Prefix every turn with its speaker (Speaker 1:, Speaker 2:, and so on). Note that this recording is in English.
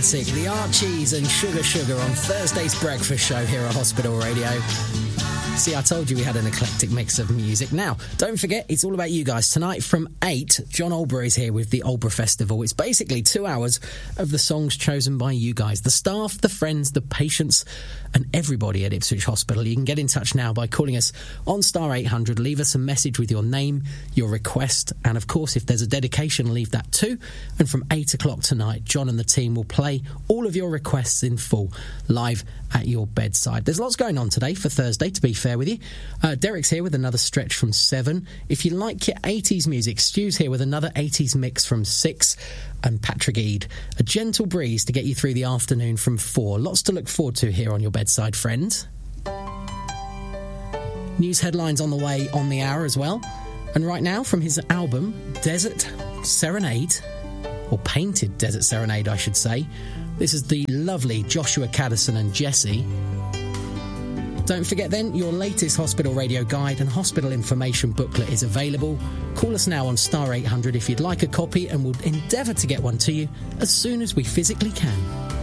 Speaker 1: classic, the Archies and Sugar Sugar on Thursday's breakfast show here at Hospital Radio. See, I told you we had an eclectic mix of music. Now, don't forget, it's all about you guys. Tonight from 8, John Olborough is here with the Olborough Festival. It's basically 2 hours of the songs chosen by you guys, the staff, the friends, the patients, and everybody at Ipswich Hospital. You can get in touch now by calling us on star 800. Leave us a message with your name, your request, and of course, if there's a dedication, leave that too. And from 8 o'clock tonight, John and the team will play all of your requests in full, live at your bedside. There's lots going on today for Thursday, to be fair with you. Derek's here with another stretch from 7. If you like your 80s music, Stu's here with another 80s mix from 6. And Patrick Eade, a gentle breeze to get you through the afternoon from 4. Lots to look forward to here on your bedside, friends. News headlines on the way on the hour as well. And right now, from his album, Desert Serenade, or Painted Desert Serenade, I should say, this is the lovely Joshua Caddison and Jesse. Don't forget then, your latest hospital radio guide and hospital information booklet is available. Call us now on star 800 if you'd like a copy, and we'll endeavour to get one to you as soon as we physically can.